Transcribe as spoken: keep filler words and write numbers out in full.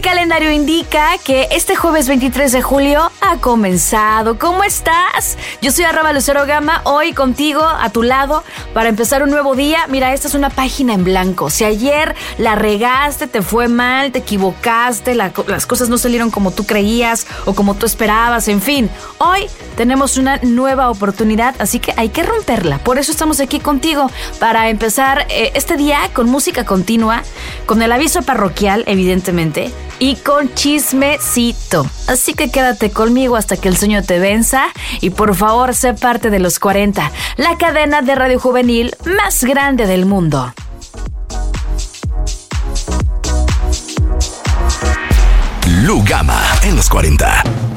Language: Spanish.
calendario indica que este jueves veintitrés de julio ha comenzado. ¿Cómo estás? Yo soy arroba Lucero Gama, hoy contigo, a tu lado, para empezar un nuevo día. Mira, esta es una página en blanco. Si ayer la regaste, te fue mal, te equivocaste, la, las cosas no salieron como tú creías o como tú esperabas, en fin. Hoy tenemos una nueva oportunidad, así que hay que romperla. Por eso estamos aquí contigo, para empezar eh, este día con música continua, con el aviso parroquial, evidentemente, y con chismecito. Así que quédate conmigo hasta que el sueño te venza y por favor sé parte de los cuarenta, la cadena de radio juvenil más grande del mundo. Lu Gama en los cuarenta.